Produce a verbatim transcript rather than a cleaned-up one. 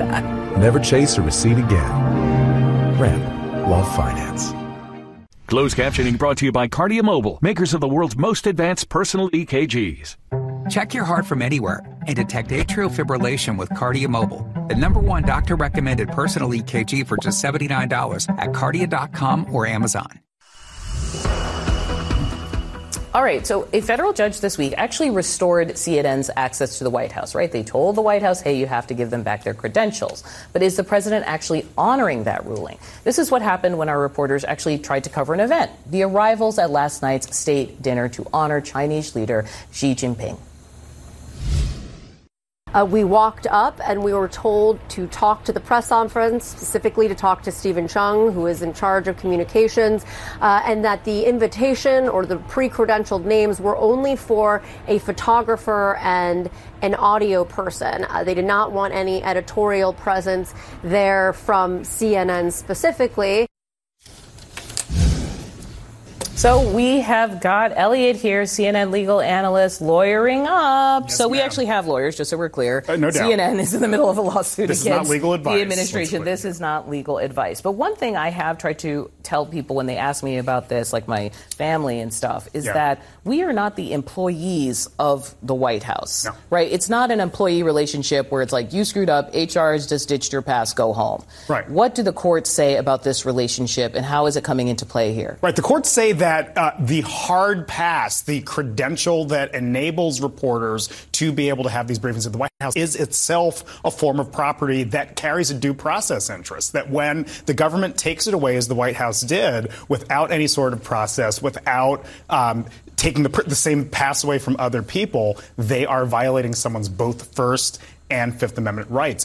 that. Never chase a receipt again. Ramp. Love Finance. Closed captioning brought to you by Cardia Mobile, makers of the world's most advanced personal E K Gs. Check your heart from anywhere and detect atrial fibrillation with Cardia Mobile, the number one doctor-recommended personal E K G for just seventy-nine dollars at cardia dot com or Amazon. All right, so a federal judge this week actually restored C N N's access to the White House, right? They told the White House, hey, you have to give them back their credentials. But is the president actually honoring that ruling? This is what happened when our reporters actually tried to cover an event, the arrivals at last night's state dinner to honor Chinese leader Xi Jinping. Uh, we walked up and we were told to talk to the press conference, specifically to talk to Stephen Chung, who is in charge of communications, uh, and that the invitation or the pre-credentialed names were only for a photographer and an audio person. Uh, they did not want any editorial presence there from C N N specifically. So we have got Elliot here, C N N legal analyst, lawyering up. Yes, so we ma'am. actually have lawyers, just so we're clear. Uh, no doubt. C N N is in the middle of a lawsuit This against is not legal advice. the administration. This is not legal advice. But one thing I have tried to tell people when they ask me about this, like my family and stuff, is Yeah. that we are not the employees of the White House, No. right? It's not an employee relationship where it's like you screwed up, H R has just ditched your pass, go home. Right. What do the courts say about this relationship and how is it coming into play here? Right. The courts say that uh, the hard pass, the credential that enables reporters to be able to have these briefings at the White House, is itself a form of property that carries a due process interest. That when the government takes it away, as the White House did, without any sort of process, without um, taking the, the same pass away from other people, they are violating someone's both First and Fifth Amendment rights.